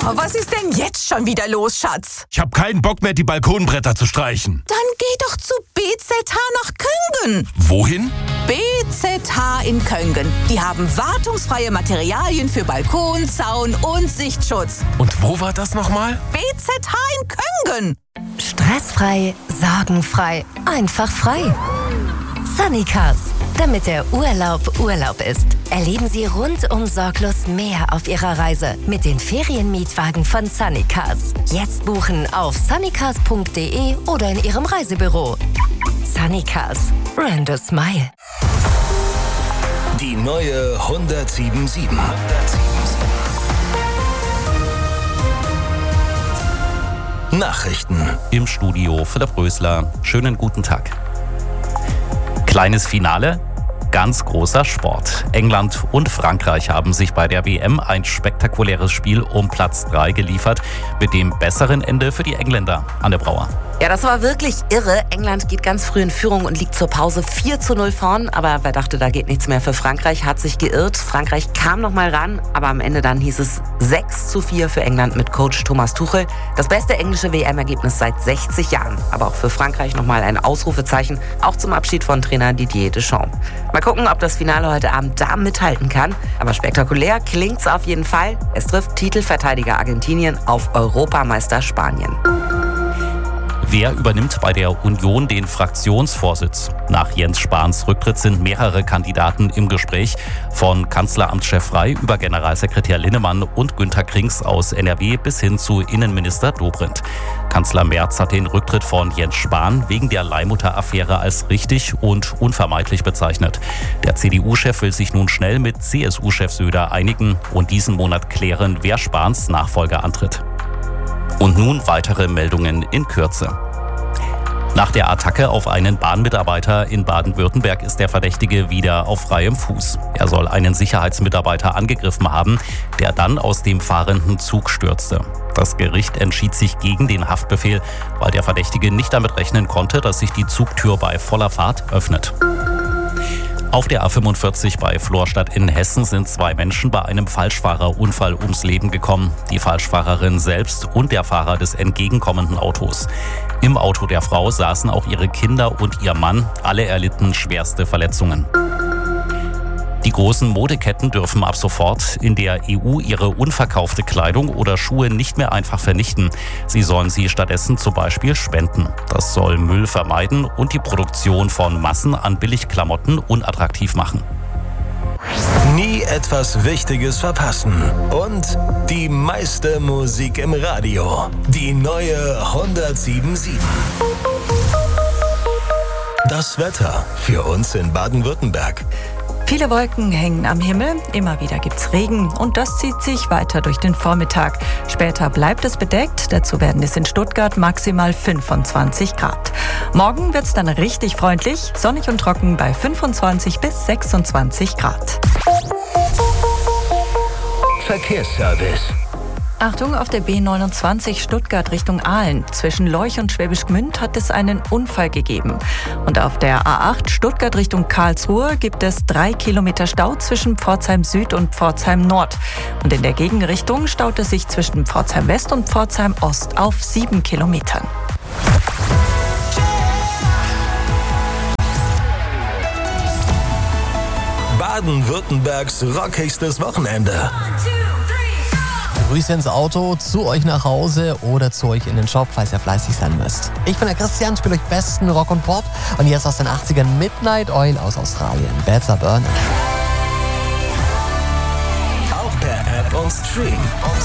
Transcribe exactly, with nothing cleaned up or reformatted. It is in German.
Oh, was ist denn jetzt schon wieder los, Schatz? Ich habe keinen Bock mehr, die Balkonbretter zu streichen. Dann geh doch zu B Z H nach Köngen. Wohin? B Z H in Köngen. Die haben wartungsfreie Materialien für Balkon, Zaun und Sichtschutz. Und wo war das nochmal? B Z H in Köngen. Stressfrei, sorgenfrei, einfach frei. Sunnycars, damit der Urlaub Urlaub ist. Erleben Sie rundum sorglos mehr auf Ihrer Reise mit den Ferienmietwagen von Sunnycars. Jetzt buchen auf sunnycars punkt de oder in Ihrem Reisebüro. Sunnycars, rent a smile. Die neue hundertsieben sieben. Nachrichten. Im Studio Philipp Rösler. Schönen guten Tag. Kleines Finale, ganz großer Sport. England und Frankreich haben sich bei der W M ein spektakuläres Spiel um Platz drei geliefert, mit dem besseren Ende für die Engländer. Anne Brauer. Ja, das war wirklich irre. England geht ganz früh in Führung und liegt zur Pause vier zu null vorn. Aber wer dachte, da geht nichts mehr für Frankreich, hat sich geirrt. Frankreich kam noch mal ran, aber am Ende dann hieß es sechs zu vier für England mit Coach Thomas Tuchel. Das beste englische W M-Ergebnis seit sechzig Jahren. Aber auch für Frankreich noch mal ein Ausrufezeichen, auch zum Abschied von Trainer Didier Deschamps. Mal gucken, ob das Finale heute Abend da mithalten kann. Aber spektakulär klingt's auf jeden Fall. Es trifft Titelverteidiger Argentinien auf Europameister Spanien. Wer übernimmt bei der Union den Fraktionsvorsitz? Nach Jens Spahns Rücktritt sind mehrere Kandidaten im Gespräch, von Kanzleramtschef Frey über Generalsekretär Linnemann und Günther Krings aus N R W bis hin zu Innenminister Dobrindt. Kanzler Merz hat den Rücktritt von Jens Spahn wegen der Leihmutter-Affäre als richtig und unvermeidlich bezeichnet. Der C D U-Chef will sich nun schnell mit C S U-Chef Söder einigen und diesen Monat klären, wer Spahns Nachfolger antritt. Und nun weitere Meldungen in Kürze. Nach der Attacke auf einen Bahnmitarbeiter in Baden-Württemberg ist der Verdächtige wieder auf freiem Fuß. Er soll einen Sicherheitsmitarbeiter angegriffen haben, der dann aus dem fahrenden Zug stürzte. Das Gericht entschied sich gegen den Haftbefehl, weil der Verdächtige nicht damit rechnen konnte, dass sich die Zugtür bei voller Fahrt öffnet. Auf der A fünfundvierzig bei Florstadt in Hessen sind zwei Menschen bei einem Falschfahrerunfall ums Leben gekommen. Die Falschfahrerin selbst und der Fahrer des entgegenkommenden Autos. Im Auto der Frau saßen auch ihre Kinder und ihr Mann. Alle erlitten schwerste Verletzungen. Die großen Modeketten dürfen ab sofort in der E U ihre unverkaufte Kleidung oder Schuhe nicht mehr einfach vernichten. Sie sollen sie stattdessen zum Beispiel spenden. Das soll Müll vermeiden und die Produktion von Massen an Billigklamotten unattraktiv machen. Nie etwas Wichtiges verpassen. Und die meiste Musik im Radio. Die neue hundertsieben sieben. Das Wetter für uns in Baden-Württemberg. Viele Wolken hängen am Himmel, immer wieder gibt's Regen und das zieht sich weiter durch den Vormittag. Später bleibt es bedeckt, dazu werden es in Stuttgart maximal fünfundzwanzig Grad. Morgen wird's dann richtig freundlich, sonnig und trocken bei fünfundzwanzig bis sechsundzwanzig Grad. Verkehrsservice. Achtung, auf der B neunundzwanzig Stuttgart Richtung Aalen. Zwischen Leuch und Schwäbisch Gmünd hat es einen Unfall gegeben. Und auf der A acht Stuttgart Richtung Karlsruhe gibt es drei Kilometer Stau zwischen Pforzheim Süd und Pforzheim Nord. Und in der Gegenrichtung staut es sich zwischen Pforzheim West und Pforzheim Ost auf sieben Kilometern. Baden-Württembergs rockigstes Wochenende. Grüße ins Auto, zu euch nach Hause oder zu euch in den Shop, falls ihr fleißig sein müsst. Ich bin der Christian, spiele euch besten Rock und Pop und jetzt aus den achtzigern Midnight Oil aus Australien. Bad Suburban. Auch per App und Stream.